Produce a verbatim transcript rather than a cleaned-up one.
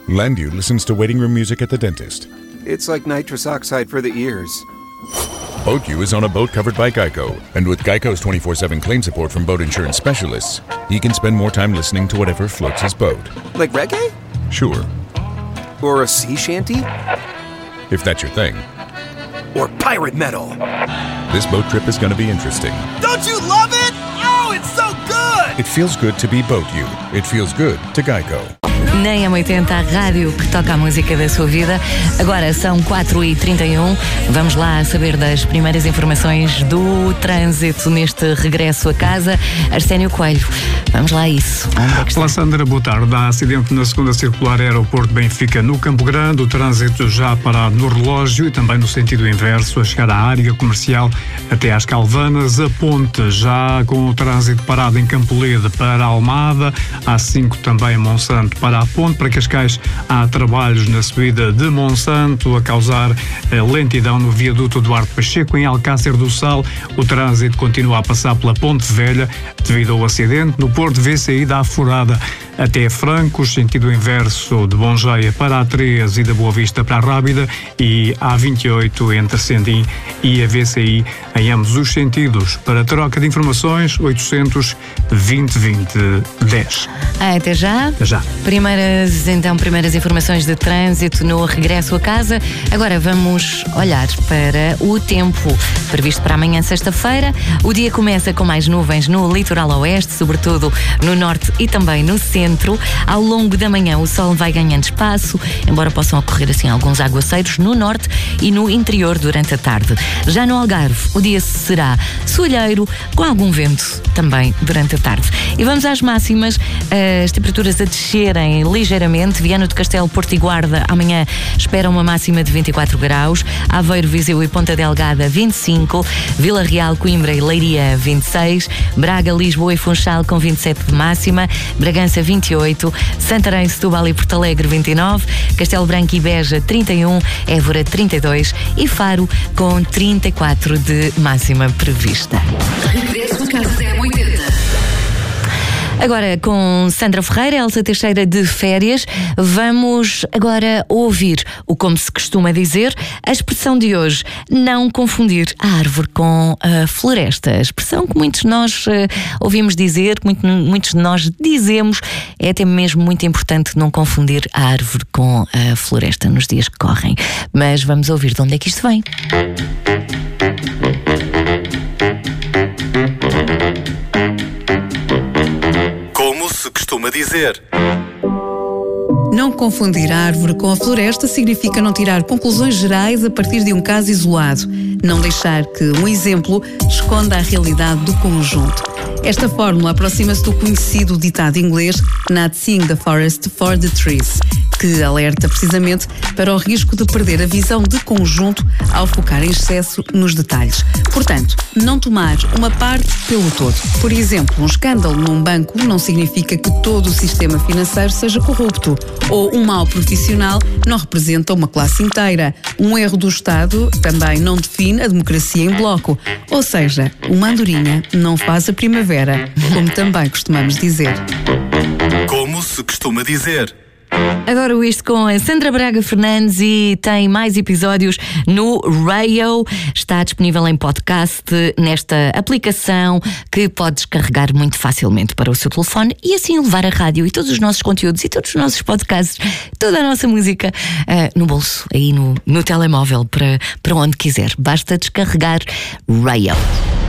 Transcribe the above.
Landu listens to waiting room music at the dentist. It's like nitrous oxide for the ears. BoatU is on a boat covered by Geico, and with Geico's twenty-four seven claim support from boat insurance specialists, he can spend more time listening to whatever floats his boat. Like reggae? Sure. Or a sea shanty? If that's your thing. Or pirate metal? This boat trip is going to be interesting. Don't you love it? Oh, it's so good! It feels good to be BoatU. It feels good to Geico. Na M oitenta, a rádio que toca a música da sua vida. Agora são quatro e trinta e um. Vamos lá saber das primeiras informações do trânsito neste regresso a casa. Arsénio Coelho, vamos lá a isso. Olá, Sandra, boa tarde. Há acidente na segunda circular Aeroporto Benfica no Campo Grande. O trânsito já parado no relógio e também no sentido inverso, a chegar à área comercial até às Calvanas. A ponte já com o trânsito parado em Campolide para a Almada. A cinco também Monsanto para a ponte. Para Cascais há trabalhos na subida de Monsanto a causar lentidão no viaduto Duarte Pacheco. Em Alcácer do Sal o trânsito continua a passar pela Ponte Velha devido ao acidente. No Porto V C I da Furada até Francos, sentido inverso de Bongeia para a três e da Boa Vista para a Rábida, e A vinte e oito entre Sendim e a V C I em ambos os sentidos. Para troca de informações, oitocentos vinte vinte dez. Ah, até já. Até já. Primeiras, então, primeiras informações de trânsito no regresso a casa. Agora vamos olhar para o tempo previsto para amanhã, sexta-feira. O dia começa com mais nuvens no litoral oeste, sobretudo no norte e também no centro. Ao longo da manhã o sol vai ganhando espaço, embora possam ocorrer assim alguns aguaceiros no norte e no interior durante a tarde. Já no Algarve o dia será soalheiro, com algum vento também durante a tarde. E vamos às máximas. As temperaturas a descerem ligeiramente. Viana do Castelo, Porto e Guarda amanhã esperam uma máxima de vinte e quatro graus. Aveiro, Viseu e Ponta Delgada vinte e cinco. Vila Real, Coimbra e Leiria vinte e seis. Braga, Lisboa e Funchal com vinte e sete de máxima. Bragança vinte e oito. Santarém, Setúbal e Porto Alegre vinte e nove. Castelo Branco e Beja trinta e um. Évora trinta e dois. E Faro com trinta e quatro de máxima prevista. Regresso a casa M oitenta. Agora com Sandra Ferreira, Elsa Teixeira de férias, vamos agora ouvir o como se costuma dizer, a expressão de hoje, não confundir a árvore com a floresta. A expressão que muitos de nós uh, ouvimos dizer, que muito, muitos de nós dizemos, é até mesmo muito importante não confundir a árvore com a floresta nos dias que correm. Mas vamos ouvir de onde é que isto vem. Costuma dizer. Não confundir a árvore com a floresta significa não tirar conclusões gerais a partir de um caso isolado. Não deixar que um exemplo esconda a realidade do conjunto. Esta fórmula aproxima-se do conhecido ditado inglês Not seeing the forest for the trees, que alerta precisamente para o risco de perder a visão de conjunto ao focar em excesso nos detalhes. Portanto, não tomar uma parte pelo todo. Por exemplo, um escândalo num banco não significa que todo o sistema financeiro seja corrupto, ou um mau profissional não representa uma classe inteira. Um erro do Estado também não define a democracia em bloco. Ou seja, uma andorinha não faz a primavera, como também costumamos dizer. Como se costuma dizer. Adoro isto com a Sandra Braga Fernandes e tem mais episódios no Rayo. Está disponível em podcast nesta aplicação que pode descarregar muito facilmente para o seu telefone e assim levar a rádio e todos os nossos conteúdos e todos os nossos podcasts, toda a nossa música uh, no bolso, aí no, no telemóvel, para, para onde quiser. Basta descarregar Rayo.